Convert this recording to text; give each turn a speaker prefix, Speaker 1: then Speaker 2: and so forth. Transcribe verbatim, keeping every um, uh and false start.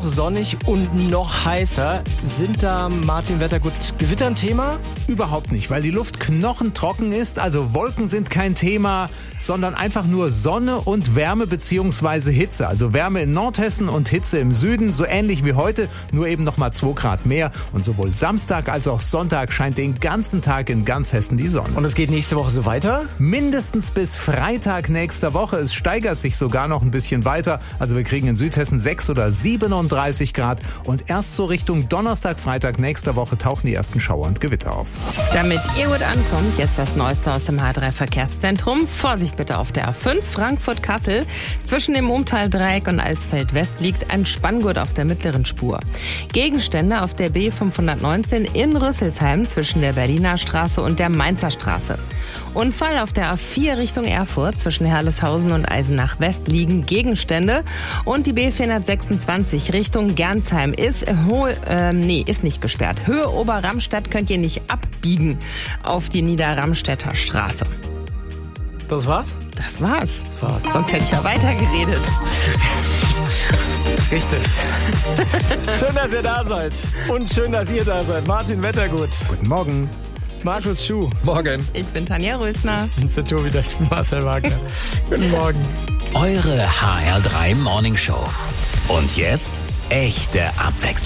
Speaker 1: noch sonnig und noch heißer. Sind da, Martin Wettergut, Gewitter ein Thema?
Speaker 2: Überhaupt nicht, weil die Luft knochentrocken ist, also Wolken sind kein Thema, sondern einfach nur Sonne und Wärme bzw. Hitze. Also Wärme in Nordhessen und Hitze im Süden, so ähnlich wie heute, nur eben nochmal zwei Grad mehr. Und sowohl Samstag als auch Sonntag scheint den ganzen Tag in ganz Hessen die Sonne.
Speaker 1: Und es geht nächste Woche so weiter?
Speaker 2: Mindestens bis Freitag nächster Woche. Es steigert sich sogar noch ein bisschen weiter. Also wir kriegen in Südhessen sechs oder siebenunddreißig Grad. Und erst so Richtung Donnerstag, Freitag nächster Woche tauchen die ersten Schauer und Gewitter auf.
Speaker 3: Damit ihr gut ankommt, jetzt das Neueste aus dem H drei Verkehrszentrum. Vorsicht bitte auf der A fünf Frankfurt-Kassel. Zwischen dem Umtal-Dreieck und Alsfeld-West liegt ein Spanngurt auf der mittleren Spur. Gegenstände auf der B fünfhundertneunzehn in Rüsselsheim zwischen der Berliner Straße und der Mainzer Straße. Unfall auf der A vier Richtung Erfurt zwischen Herleshausen und Eisenach-West liegen Gegenstände. Und die B vierhundertsechsundzwanzig Richtung Gernsheim ist, Ho- äh, nee, ist nicht gesperrt. Höhe Oberramstadt könnt ihr nicht abbiegen auf die Niederramstädter Straße.
Speaker 1: Das war's?
Speaker 3: Das war's.
Speaker 1: Das war's.
Speaker 3: Sonst hätte ich ja weitergeredet.
Speaker 1: Richtig. Schön, dass ihr da seid. Und schön, dass ihr da seid. Martin Wettergut.
Speaker 2: Guten Morgen.
Speaker 1: Markus Schuh.
Speaker 4: Morgen.
Speaker 3: Ich bin Tanja Rösner.
Speaker 1: Und für Tobi, das bin Marcel Wagner. Guten Morgen.
Speaker 5: Eure H R drei Morning Show. Und jetzt echte Abwechslung.